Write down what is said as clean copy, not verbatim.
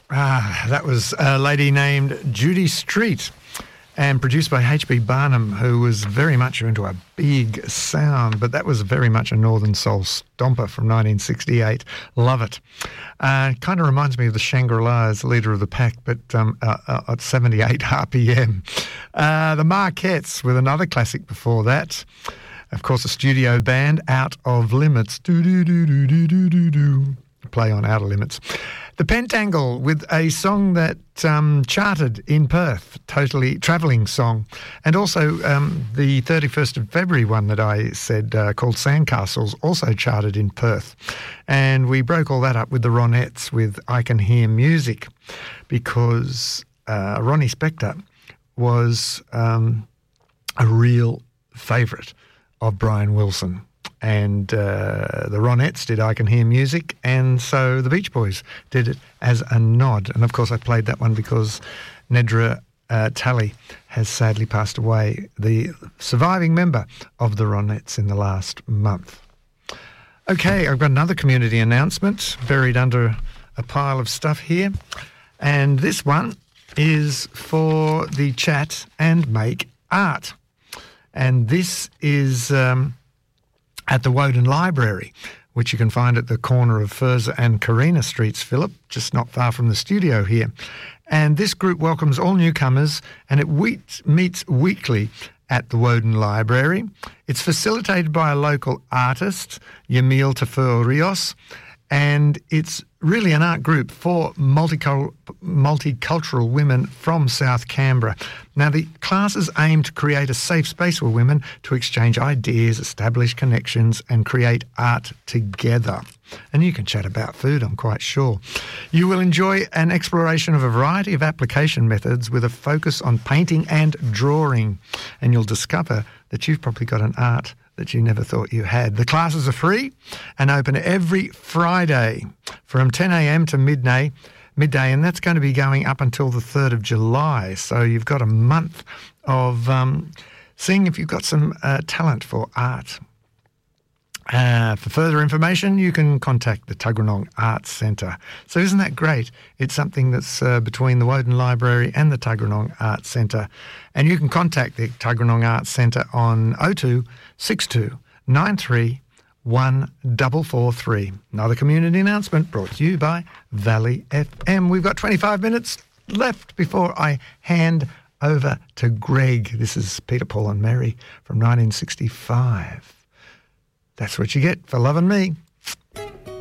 That was a lady named Judy Street and produced by H.B. Barnum, who was very much into a big sound, but that was very much a Northern Soul stomper from 1968. Love it. Kind of reminds me of the Shangri-Las, Leader of the Pack, but at 78 RPM. The Marquettes with another classic before that. Of course, a studio band, Out of Limits. Play on Outer Limits. The Pentangle with a song that charted in Perth, totally travelling song. And also the 31st of February one that I said called Sandcastles also charted in Perth. And we broke all that up with the Ronettes with I Can Hear Music because Ronnie Spector was a real favourite of Brian Wilson. And the Ronettes did I Can Hear Music, and so the Beach Boys did it as a nod. And, of course, I played that one because Nedra Talley has sadly passed away, the surviving member of the Ronettes in the last month. Okay, I've got another community announcement buried under a pile of stuff here, and this one is for the Chat and Make Art. And this is at the Woden Library, which you can find at the corner of Furza and Carina Streets, Phillip, just not far from the studio here. And this group welcomes all newcomers, and it meets weekly at the Woden Library. It's facilitated by a local artist, Yamil Tafur Rios, and it's really an art group for multicultural women from South Canberra. Now, the classes aim to create a safe space for women to exchange ideas, establish connections, and create art together. And you can chat about food, I'm quite sure. You will enjoy an exploration of a variety of application methods with a focus on painting and drawing. And you'll discover that you've probably got an art that you never thought you had. The classes are free and open every Friday from 10 a.m. to midday, and that's going to be going up until the 3rd of July. So you've got a month of seeing if you've got some talent for art. For further information, you can contact the Tuggeranong Arts Centre. So isn't that great? It's something that's between the Woden Library and the Tuggeranong Arts Centre. And you can contact the Tuggeranong Arts Centre on 02 62 93 1443. Another community announcement brought to you by Valley FM. We've got 25 minutes left before I hand over to Greg. This is Peter, Paul and Mary from 1965. That's what you get for loving me.